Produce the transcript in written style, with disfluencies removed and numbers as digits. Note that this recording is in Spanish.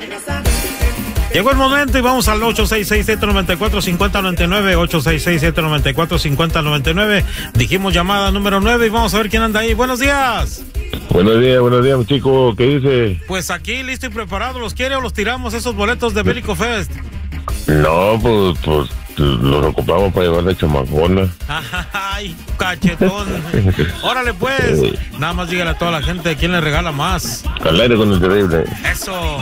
Llegó el momento y vamos al 866-794-5099, 866-794-5099. Dijimos llamada número 9 y vamos a ver quién anda ahí. Buenos días. Buenos días, chico. ¿Qué dice? Pues aquí, listo y preparado. ¿Los quiere o los tiramos esos boletos de Bélico Fest? No, pues los ocupamos para llevar de chamacona. Ay, cachetón. Órale, pues. Nada más dígale a toda la gente quién le regala más. Al aire con el terrible. Eso.